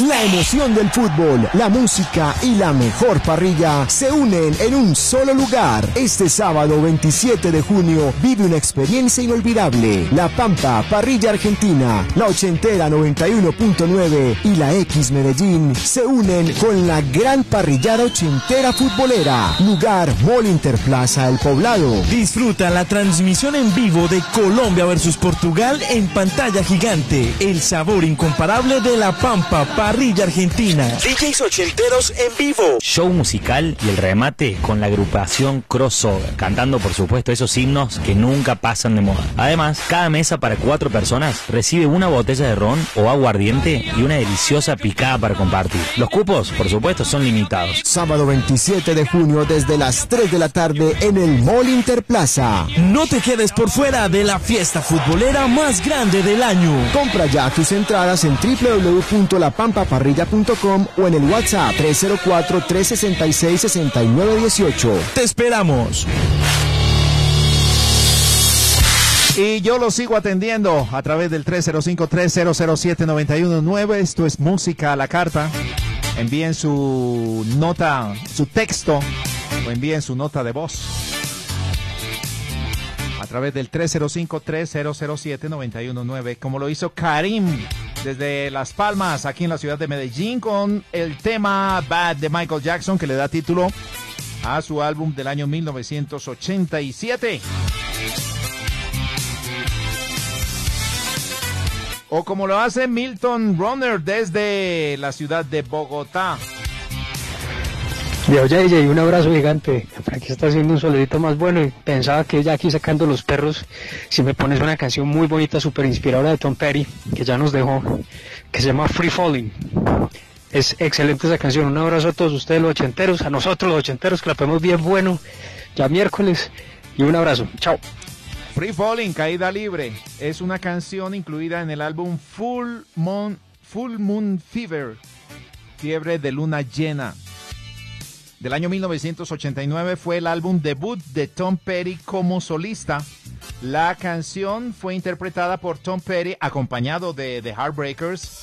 La emoción del fútbol, la música y la mejor parrilla se unen en un solo lugar. Este sábado 27 de junio vive una experiencia inolvidable. La Pampa Parrilla Argentina, la ochentera 91.9 y la X Medellín se unen con la gran parrillada ochentera futbolera. Lugar Mall Interplaza El Poblado. Disfruta la transmisión en vivo de Colombia versus Portugal en pantalla gigante. El sabor incomparable de la Pampa Parrilla Argentina. DJs ochenteros en vivo. Show musical y el remate con la agrupación Crossover, cantando por supuesto esos himnos que nunca pasan de moda. Además, cada mesa para 4 personas recibe una botella de ron o aguardiente y una deliciosa picada para compartir. Los cupos, por supuesto, son limitados. Sábado 27 de junio desde las 3 de la tarde en el Mall Interplaza. No te quedes por fuera de la fiesta futbolera más grande del año. Compra ya tus entradas en www.lapampaparrilla.com o en el WhatsApp 304-366-6918. Te esperamos. Y yo lo sigo atendiendo a través del 305-3007-919. Esto es Música a la Carta. Envíen su nota, su texto, o envíen su nota de voz a través del 305-3007-919, como lo hizo Karim desde Las Palmas, aquí en la ciudad de Medellín, con el tema Bad de Michael Jackson, que le da título a su álbum del año 1987. O como lo hace Milton Runner desde la ciudad de Bogotá. Yo, JJ, un abrazo gigante. Por aquí está haciendo un soledito más bueno y pensaba que ya aquí sacando los perros, si me pones una canción muy bonita, súper inspiradora de Tom Petty, que ya nos dejó, que se llama Free Falling. Es excelente esa canción. Un abrazo a todos ustedes los ochenteros, a nosotros los ochenteros, que la podemos bien bueno, ya miércoles, y un abrazo. Chao. Free Falling, Caída Libre, es una canción incluida en el álbum Full Moon Fever, Fiebre de Luna Llena. Del año 1989 fue el álbum debut de Tom Petty como solista. La canción fue interpretada por Tom Petty acompañado de The Heartbreakers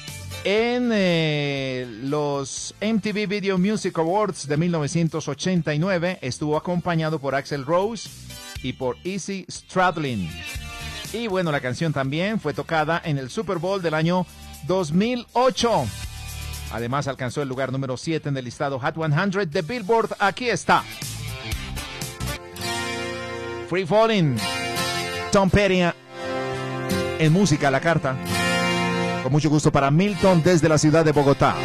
en los MTV Video Music Awards de 1989. Estuvo acompañado por Axl Rose y por Izzy Stradlin. Y bueno, la canción también fue tocada en el Super Bowl del año 2008. Además alcanzó el lugar número 7 en el listado Hot 100 de Billboard. Aquí está Free Falling, Tom Petty en Música a la Carta. Con mucho gusto para Milton desde la ciudad de Bogotá.